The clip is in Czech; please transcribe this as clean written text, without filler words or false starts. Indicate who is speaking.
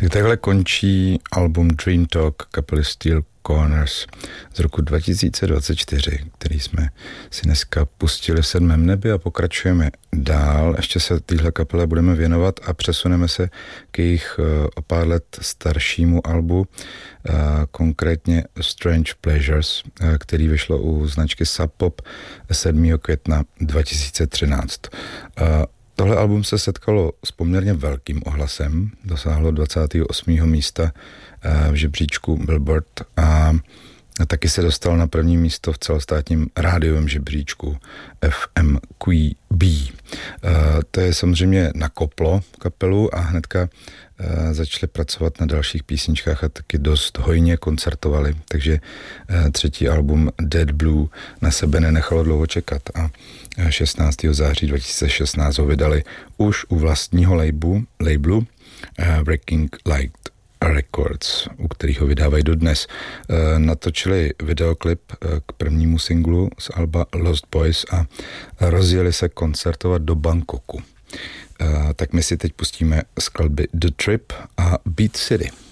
Speaker 1: Tak takhle končí album Dream Talk kapely Steel Corners z roku 2024, který jsme si dneska pustili v 7. nebi a pokračujeme dál. Ještě se téhle kapele budeme věnovat a přesuneme se k jejich o pár let staršímu albu, konkrétně Strange Pleasures, který vyšlo u značky Sub Pop 7. května 2013. Tohle album se setkalo s poměrně velkým ohlasem, dosáhlo 28. místa v žebříčku Billboard a taky se dostal na první místo v celostátním rádiovém žebříčku FMQB. To je samozřejmě nakoplo kapelu a hnedka začali pracovat na dalších písničkách a taky dost hojně koncertovali, takže třetí album Dead Blue na sebe nenechalo dlouho čekat a 16. září 2016 ho vydali už u vlastního labelu Breaking Light Records, u kterého vydávají dodnes. Natočili videoklip k prvnímu singlu z alba Lost Boys a rozjeli se koncertovat do Bangkoku. Tak my si teď pustíme skladby The Trip a Beat City.